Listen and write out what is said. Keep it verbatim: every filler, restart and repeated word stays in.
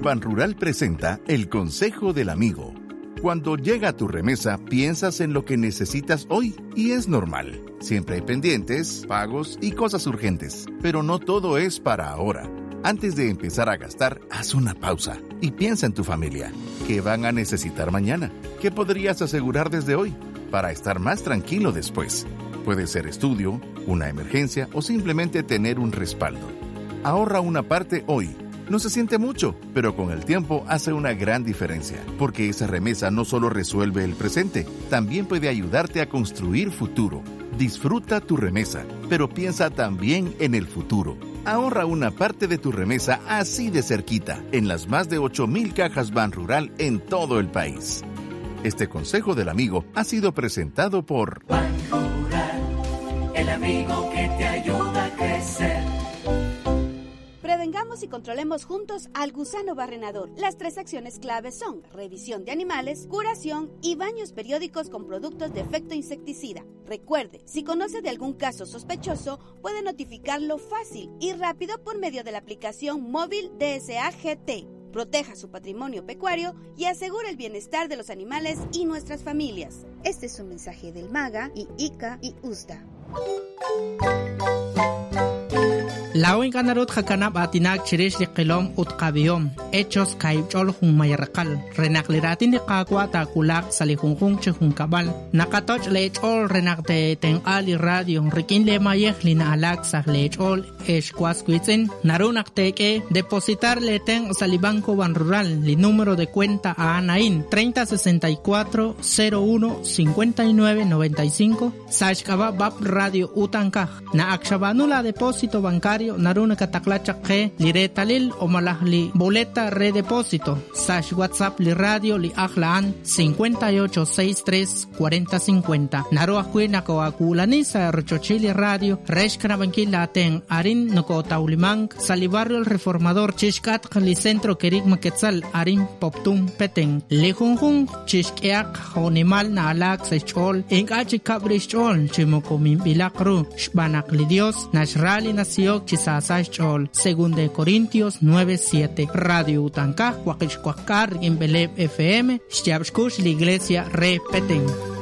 Banrural presenta el Consejo del Amigo. Cuando llega tu remesa, piensas en lo que necesitas hoy y es normal. Siempre hay pendientes, pagos y cosas urgentes, pero no todo es para ahora. Antes de empezar a gastar, haz una pausa y piensa en tu familia. ¿Qué van a necesitar mañana? ¿Qué podrías asegurar desde hoy para estar más tranquilo después? Puede ser estudio, una emergencia o simplemente tener un respaldo. Ahorra una parte hoy. No se siente mucho, pero con el tiempo hace una gran diferencia, porque esa remesa no solo resuelve el presente, también puede ayudarte a construir futuro. Disfruta tu remesa, pero piensa también en el futuro. Ahorra una parte de tu remesa así de cerquita, en las más de ocho mil cajas Banrural en todo el país. Este consejo del amigo ha sido presentado por Banrural, el amigo que te ayuda a crecer. Prevengamos y controlemos juntos al gusano barrenador. Las tres acciones claves son revisión de animales, curación y baños periódicos con productos de efecto insecticida. Recuerde, si conoce de algún caso sospechoso, puede notificarlo fácil y rápido por medio de la aplicación móvil D S A G T. Proteja su patrimonio pecuario y asegure el bienestar de los animales y nuestras familias. Este es un mensaje del MAGA y I C A y U S D A. Lawin kanarut hakanap atinak chirish liqilom utqabiom hechos kaibchol jun mayarqal renakliratin liqaqwa takulaq salihunjun chehun kabal nakatoch lechol renakte tenqali radio rikin le mayeh lina alak sah lechol eshkwasquitzen narunakteke depositar le ten salibanco Banrural li número de cuenta a Anain treinta sesenta y cuatro cero uno cincuenta y nueve noventa y cinco sashkaba bab radio utankaj na akshabanula depósito bancario naruna kataklachaqe liretalil o malahli boleta redepósito sash WhatsApp li radio li ahlaan cincuenta y ocho sesenta y tres cuarenta cincuenta naru akwina ko akulani sa rochochili radio reshkana bankila ten arin noko taulimang salibarrio el reformador chishkat li centro kerik maketzal arin poptum peteng lejunjun chishkeak honimal na alak sechol engachi kabrichol chimokomim bilakru shbanak li dios nashrali nació chisasach chol según de Corintios nueve siete radio utankaj huaqichkuakar en Beleb F M Xyabshkush la iglesia re peteng.